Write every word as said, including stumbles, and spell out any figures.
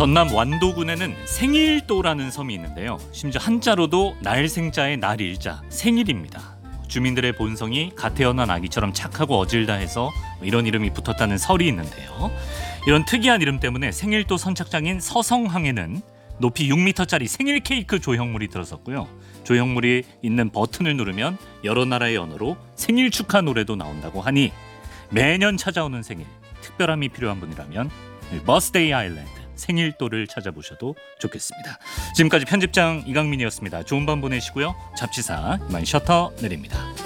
전남 완도군에는 생일도라는 섬이 있는데요. 심지어 한자로도 날생자의 날일자, 생일입니다. 주민들의 본성이 갓 태어난 아기처럼 착하고 어질다 해서 이런 이름이 붙었다는 설이 있는데요. 이런 특이한 이름 때문에 생일도 선착장인 서성항에는 높이 육 미터짜리 생일 케이크 조형물이 들어섰고요. 조형물이 있는 버튼을 누르면 여러 나라의 언어로 생일 축하 노래도 나온다고 하니 매년 찾아오는 생일, 특별함이 필요한 분이라면 버스데이 아일랜드 생일도를 찾아보셔도 좋겠습니다. 지금까지 편집장 이강민이었습니다. 좋은 밤 보내시고요. 잡지사 이만 셔터 내립니다.